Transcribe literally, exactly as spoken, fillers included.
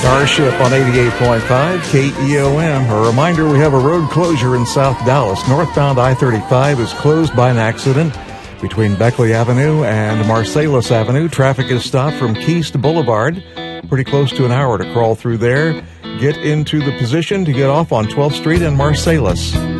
Starship on eighty-eight point five K E O M. A reminder, we have a road closure in South Dallas. Northbound I thirty-five is closed by an accident between Beckley Avenue and Marsalis Avenue. Traffic is stopped from Keast Boulevard. Pretty close to an hour to crawl through there. Get into the position to get off on twelfth Street and Marsalis.